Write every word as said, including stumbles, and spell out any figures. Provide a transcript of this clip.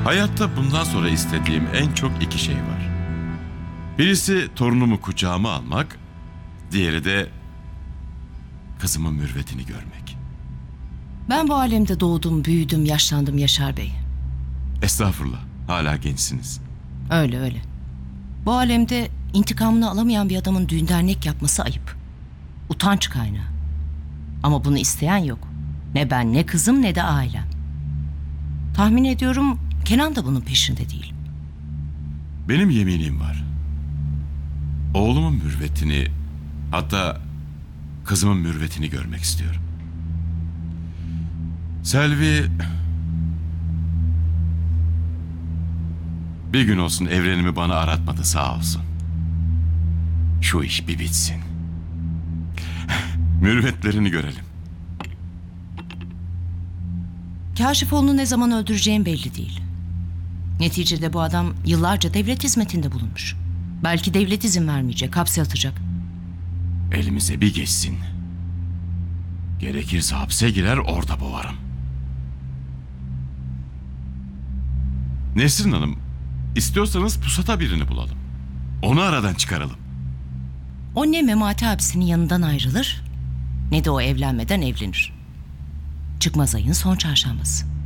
Hayatta bundan sonra istediğim en çok iki şey var. Birisi torunumu kucağıma almak, diğeri de kızımın mürvetini görmek. Ben bu alemde doğdum, büyüdüm, yaşlandım Yaşar Bey. Estağfurullah, hala gençsiniz. Öyle öyle. Bu alemde intikamını alamayan bir adamın düğün dernek yapması ayıp. Utanç kaynağı. Ama bunu isteyen yok. Ne ben, ne kızım, ne de ailem. Tahmin ediyorum Kenan da bunun peşinde değil. Benim yeminim var. Oğlumun mürvetini, hatta kızımın mürvetini görmek istiyorum. Selvi bir gün olsun evrenimi bana aratmadı, sağ olsun. Şu iş bir bitsin. Mürvetlerini görelim. Kaşifoğlu'nu ne zaman öldüreceğim belli değil. Neticede bu adam yıllarca devlet hizmetinde bulunmuş. Belki devlet izin vermeyecek, hapse atacak. Elimize bir geçsin. Gerekirse hapse girer, orada boğarım. Nesrin Hanım, istiyorsanız pusata birini bulalım. Onu aradan çıkaralım. O ne Memati abisinin yanından ayrılır, ne de o evlenmeden evlenir. Çıkmaz ayın son çarşambası.